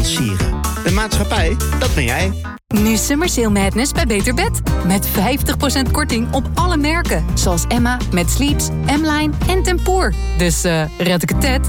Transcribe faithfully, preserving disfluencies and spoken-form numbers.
financieren. De maatschappij, dat ben jij. Nu Summer Sale Madness bij Beter Bed. Met vijftig procent korting op alle merken. Zoals Emma, met Sleeps, M-Line en Tempoor. Dus uh, red ik het, Ted.